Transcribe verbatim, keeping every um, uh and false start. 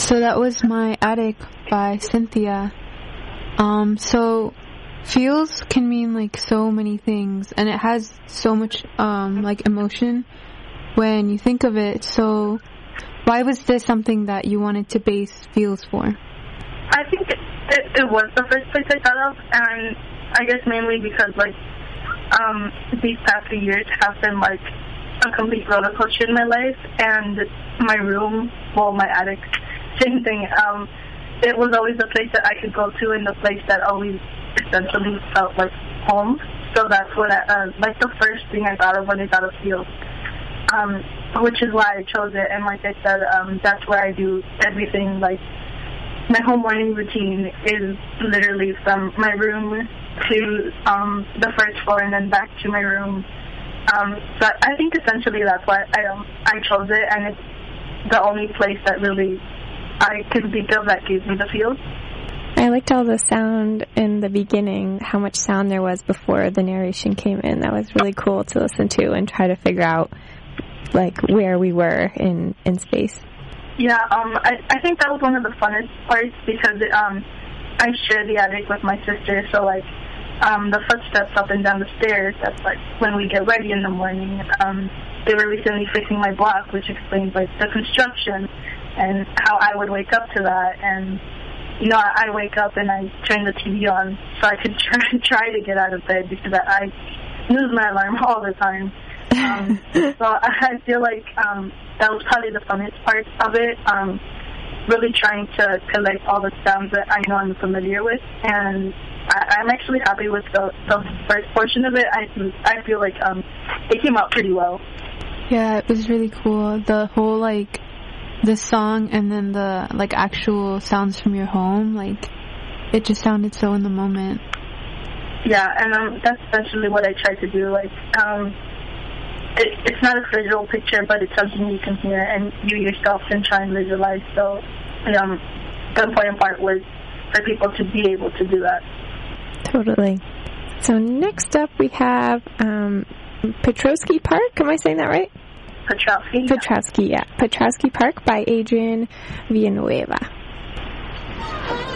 So that was My Attic by Cynthia. Um, so feels can mean like so many things, and it has so much um like emotion when you think of it. So why was this something that you wanted to base feels for? I think it, it, it was the first place I thought of, and I guess mainly because like um these past few years have been like a complete roller coaster in my life, and my room, well, my attic, same thing. Um, it was always the place that I could go to, and the place that always essentially felt like home. So that's what I, uh, like the first thing I thought of when I thought of feels, um, which is why I chose it. And like I said, um, that's where I do everything. Like my whole morning routine is literally from my room to um, the first floor and then back to my room. Um, so I think essentially that's why I um, I chose it, and it's the only place that really I can think of that gives me the feels. I liked all the sound in the beginning, how much sound there was before the narration came in. That was really cool to listen to and try to figure out like where we were in, in space. Yeah, um, I, I think that was one of the funnest parts because it, um, I share the attic with my sister, so like Um, the footsteps up and down the stairs, that's like when we get ready in the morning. Um, they were recently fixing my block, which explains like the construction and how I would wake up to that. And, you know, I, I wake up and I turn the T V on so I could try, try to get out of bed because I, I snooze my alarm all the time. Um, so I, I feel like um, that was probably the funnest part of it. Um, really trying to collect all the sounds that I know I'm familiar with, and I, I'm actually happy with the, the first portion of it. I I feel like um it came out pretty well. Yeah, it was really cool. The whole like the song and then the like actual sounds from your home, like it just sounded so in the moment. Yeah, and um that's essentially what I tried to do. Like um it, it's not a visual picture, but it's something you can hear and you yourself can try and visualize. So um the important part was for people to be able to do that. Totally. So next up we have um, Petrovsky Park. Am I saying that right? Petrovsky. Petrovsky, yeah. Petrovsky Park by Adrian Villanueva.